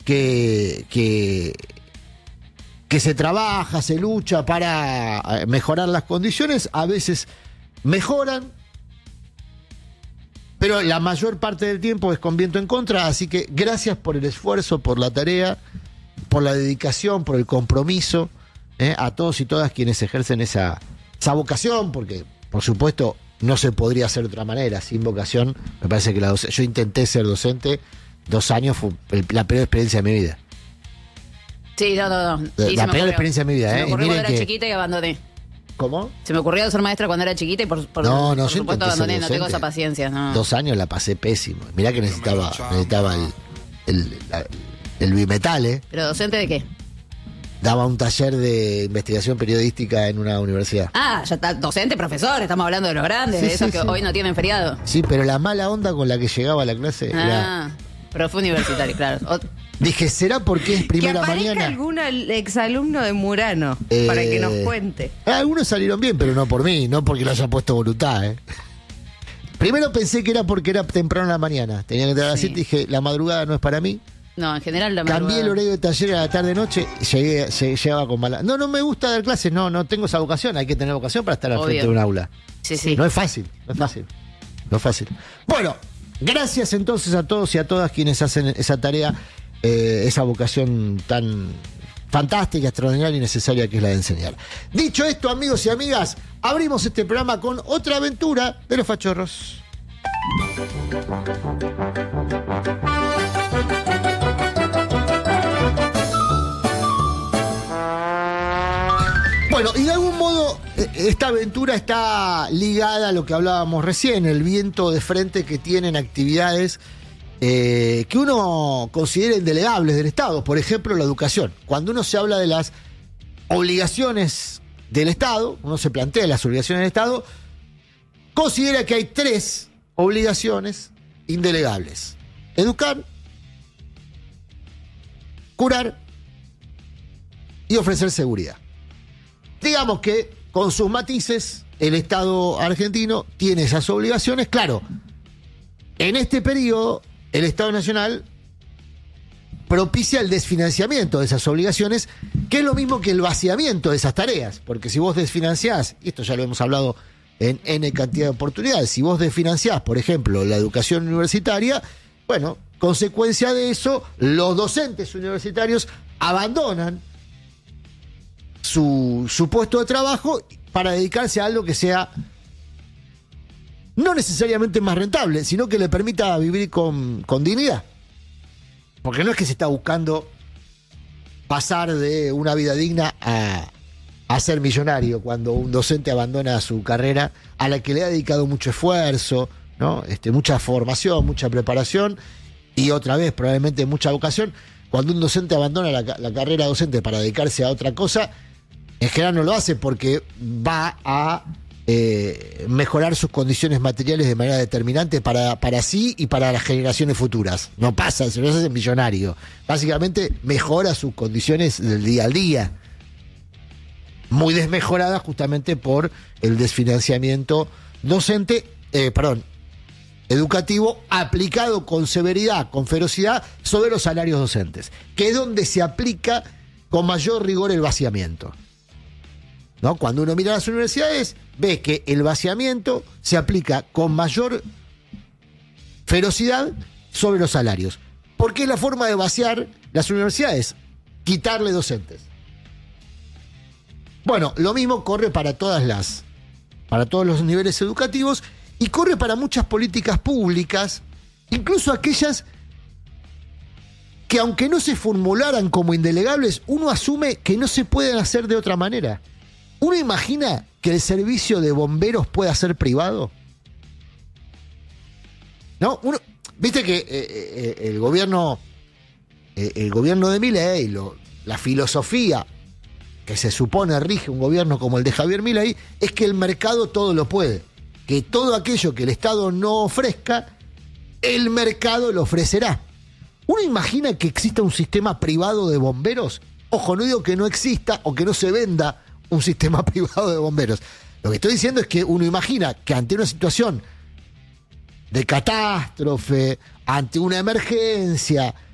que se trabaja, se lucha para mejorar las condiciones, a veces mejoran, pero la mayor parte del tiempo es con viento en contra, así que gracias por el esfuerzo, por la tarea, por la dedicación, por el compromiso, a todos y todas quienes ejercen esa vocación, porque por supuesto no se podría hacer de otra manera, sin vocación. Me parece que yo intenté ser docente, 2 años fue la peor experiencia de mi vida. Sí, no. Sí, la peor experiencia de mi vida, Se me ocurrió cuando era que... chiquita y abandoné. ¿Cómo? Se me ocurrió ser maestra cuando era chiquita y por supuesto abandoné, no tengo esa paciencia. No. 2 años la pasé pésimo. Mirá que necesitaba el bimetal, ¿Pero docente de qué? Daba un taller de investigación periodística en una universidad. Ah, ya está, docente, profesor, estamos hablando de los grandes, Sí, de esos sí, que sí. hoy no tienen feriado. Sí, pero la mala onda con la que llegaba a la clase era... Pero fue universitario, claro. Dije, ¿será porque es primera que aparezca mañana? algún exalumno de Murano para que nos cuente. Algunos salieron bien, pero no por mí, no porque lo haya puesto voluntad. Primero pensé que era porque era temprano en la mañana. Tenía que entrar a las 7 y dije, la madrugada no es para mí. No, en general la Cambié madrugada. el horario de taller a la tarde-noche y llegaba con mala... No me gusta dar clases, no tengo esa vocación. Hay que tener vocación para estar al frente de un aula. Sí. No es fácil. Bueno, gracias entonces a todos y a todas quienes hacen esa tarea, esa vocación tan fantástica, extraordinaria y necesaria que es la de enseñar. Dicho esto, amigos y amigas, abrimos este programa con otra aventura de los fachorros. Bueno, y de algún modo esta aventura está ligada a lo que hablábamos recién, el viento de frente que tienen actividades que uno considera indelegables del Estado, por ejemplo la educación. Cuando uno se habla de las obligaciones del Estado, uno se plantea las obligaciones del Estado, considera que hay 3 obligaciones indelegables: educar, curar y ofrecer seguridad. Digamos que, con sus matices, el Estado argentino tiene esas obligaciones. Claro, en este periodo, el Estado Nacional propicia el desfinanciamiento de esas obligaciones, que es lo mismo que el vaciamiento de esas tareas. Porque si vos desfinanciás, y esto ya lo hemos hablado en N cantidad de oportunidades, si vos desfinanciás, por ejemplo, la educación universitaria, bueno, consecuencia de eso, los docentes universitarios abandonan su puesto de trabajo para dedicarse a algo que sea no necesariamente más rentable, sino que le permita vivir con dignidad. Porque no es que se está buscando pasar de una vida digna a ser millonario cuando un docente abandona su carrera a la que le ha dedicado mucho esfuerzo, ¿no? Mucha formación, mucha preparación y otra vez probablemente mucha vocación. Cuando un docente abandona la carrera docente para dedicarse a otra cosa, en general no lo hace porque va a mejorar sus condiciones materiales de manera determinante para sí y para las generaciones futuras. No pasa, se lo hace millonario. Básicamente mejora sus condiciones del día al día, muy desmejoradas justamente por el desfinanciamiento educativo aplicado con severidad, con ferocidad sobre los salarios docentes, que es donde se aplica con mayor rigor el vaciamiento, ¿no? Cuando uno mira las universidades, ve que el vaciamiento se aplica con mayor ferocidad sobre los salarios. ¿Por qué es la forma de vaciar las universidades? Quitarle docentes. Bueno, lo mismo corre para todos los niveles educativos y corre para muchas políticas públicas, incluso aquellas que, aunque no se formularan como indelegables, uno asume que no se pueden hacer de otra manera. ¿Uno imagina que el servicio de bomberos pueda ser privado? ¿No? Viste que el gobierno de Milei, la filosofía que se supone rige un gobierno como el de Javier Milei, es que el mercado todo lo puede. Que todo aquello que el Estado no ofrezca, el mercado lo ofrecerá. ¿Uno imagina que exista un sistema privado de bomberos? Ojo, no digo que no exista o que no se venda un sistema privado de bomberos. Lo que estoy diciendo es que uno imagina que ante una situación de catástrofe, ante una emergencia,